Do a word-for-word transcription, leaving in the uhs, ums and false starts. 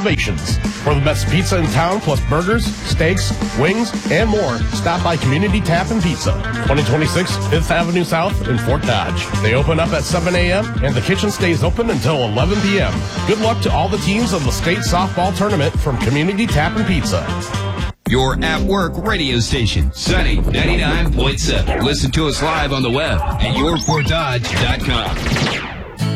Ovations. For the best pizza in town, plus burgers, steaks, wings, and more, stop by Community Tap and Pizza, twenty twenty-six Fifth Avenue South in Fort Dodge. They open up at seven a.m. and the kitchen stays open until eleven p.m. Good luck to all the teams of the state softball tournament from Community Tap and Pizza. Your at-work radio station, Sunny ninety-nine point seven. Listen to us live on the web at your fort dodge dot com.